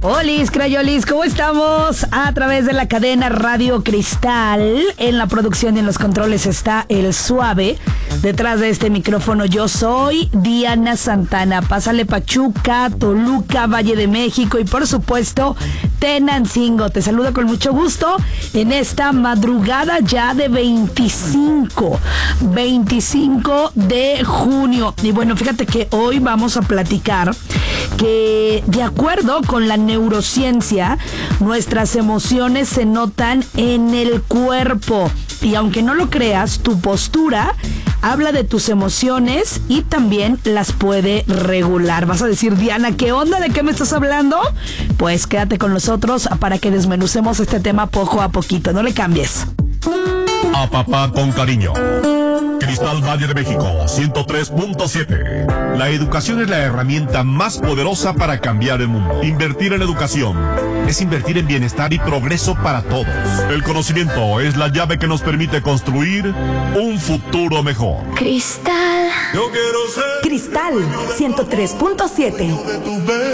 Olis, crayolis, ¿cómo estamos? A través de la cadena Radio Cristal. En la producción y en los controles está El Suave. Detrás de este micrófono yo soy Diana Santana. Pásale Pachuca, Toluca, Valle de México y por supuesto Tenancingo. Te saludo con mucho gusto en esta madrugada ya de 25 de junio. Y bueno, fíjate que hoy vamos a platicar que de acuerdo con la neurociencia, nuestras emociones se notan en el cuerpo. Y aunque no lo creas, tu postura habla de tus emociones y también las puede regular. Vas a decir, Diana, ¿qué onda? ¿De qué me estás hablando? Pues quédate con nosotros para que desmenucemos este tema poco a poquito. No le cambies. A papá con cariño. Cristal Valle de México 103.7. La educación es la herramienta más poderosa para cambiar el mundo. Invertir en educación es invertir en bienestar y progreso para todos. El conocimiento es la llave que nos permite construir un futuro mejor. Cristal. Yo quiero ser Cristal 103.7.